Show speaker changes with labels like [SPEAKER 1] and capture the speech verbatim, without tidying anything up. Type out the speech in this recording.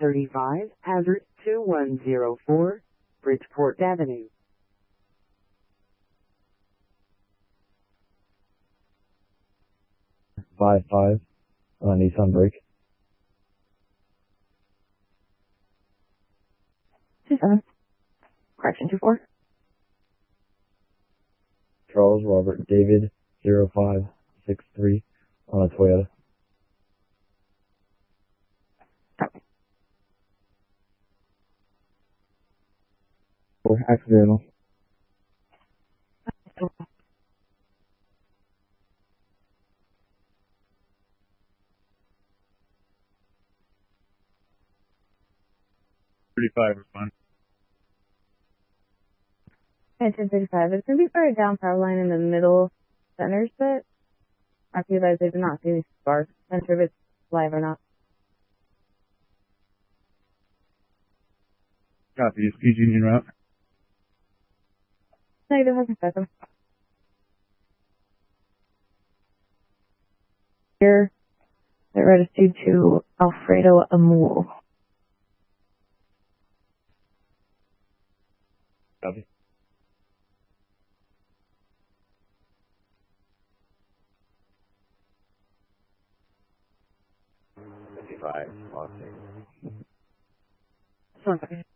[SPEAKER 1] thirty-five, Hazard two one zero four, Bridgeport Avenue.
[SPEAKER 2] five five, uh, Nissan Break.
[SPEAKER 3] two seven. Correction, two four.
[SPEAKER 2] Charles Robert David zero five six three on a Toyota. Or accidental.
[SPEAKER 4] thirty-five, respond.
[SPEAKER 3] ten thirty-five. It's going to be for a down power line in the middle center set. I realize I did not see any sparks. I'm not sure if it's live or not.
[SPEAKER 4] Copy. Is P G en route?
[SPEAKER 3] Negative, I can set them. Here, that registered to Alfredo Amul.
[SPEAKER 4] Copy.
[SPEAKER 5] fifty-five, Los Angeles.
[SPEAKER 3] One second.